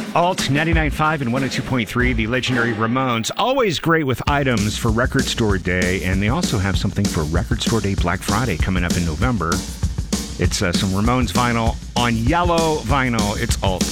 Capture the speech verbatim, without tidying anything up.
Alt ninety-nine point five and one oh two point three, the legendary Ramones. Always great with items for Record Store Day, and they also have something for Record Store Day Black Friday coming up in November. It's uh, some Ramones vinyl on yellow vinyl. It's Alt.